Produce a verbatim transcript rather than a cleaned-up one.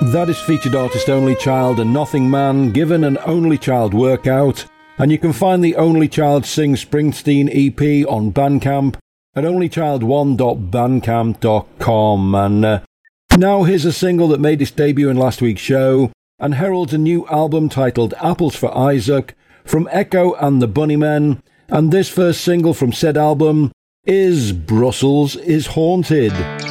That is featured artist Only Child and Nothing Man given an Only Child workout, and you can find the Only Child Sing Springsteen E P on Bandcamp at only child one dot bandcamp dot com. And uh, now here's a single that made its debut in last week's show and heralds a new album titled Apples for Isaac from Echo and the Bunnymen, and this first single from said album is Brussels is Haunted.